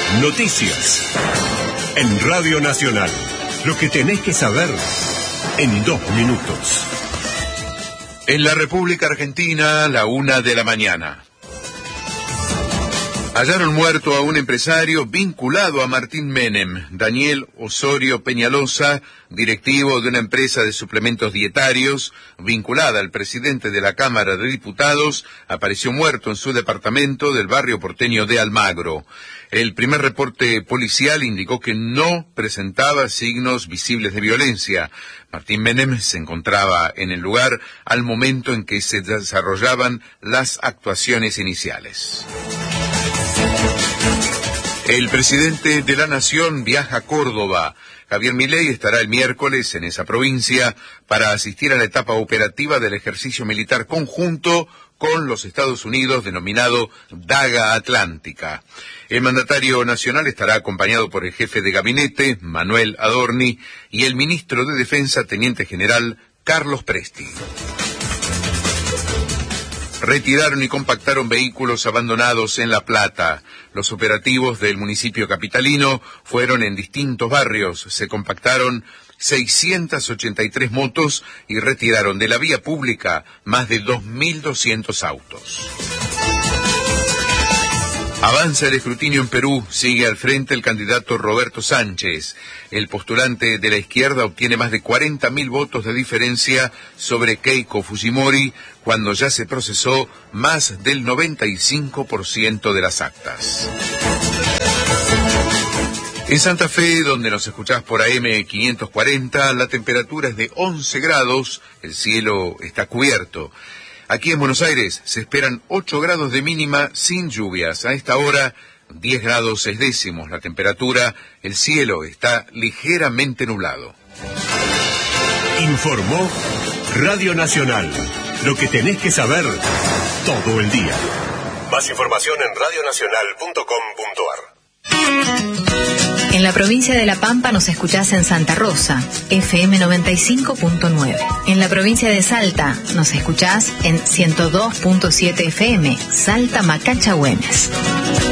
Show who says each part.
Speaker 1: Noticias. En Radio Nacional. Lo que tenés que saber en 2 minutos.
Speaker 2: En la República Argentina, 1:00 a.m. Hallaron muerto a un empresario vinculado a Martín Menem, Daniel Osorio Peñalosa, directivo de una empresa de suplementos dietarios, vinculada al presidente de la Cámara de Diputados, apareció muerto en su departamento del barrio porteño de Almagro. El primer reporte policial indicó que no presentaba signos visibles de violencia. Martín Menem se encontraba en el lugar al momento en que se desarrollaban las actuaciones iniciales. El presidente de la Nación viaja a Córdoba. Javier Milei estará el miércoles en esa provincia para asistir a la etapa operativa del ejercicio militar conjunto con los Estados Unidos denominado Daga Atlántica. El mandatario nacional estará acompañado por el jefe de gabinete, Manuel Adorni, y el ministro de Defensa, teniente general Carlos Presti. Retiraron y compactaron vehículos abandonados en La Plata. Los operativos del municipio capitalino fueron en distintos barrios. Se compactaron 683 motos y retiraron de la vía pública más de 2.200 autos. Avanza el escrutinio en Perú, sigue al frente el candidato Roberto Sánchez. El postulante de la izquierda obtiene más de 40.000 votos de diferencia sobre Keiko Fujimori, cuando ya se procesó más del 95% de las actas. En Santa Fe, donde nos escuchás por AM 540, la temperatura es de 11 grados, el cielo está cubierto. Aquí en Buenos Aires se esperan 8 grados de mínima sin lluvias. A esta hora, 10 grados 6 décimos la temperatura, el cielo está ligeramente nublado.
Speaker 1: Informó Radio Nacional. Lo que tenés que saber todo el día. Más información en radionacional.com.ar.
Speaker 3: En la provincia de La Pampa nos escuchás en Santa Rosa, FM 95.9. En la provincia de Salta nos escuchás en 102.7 FM, Salta Macachagüenes.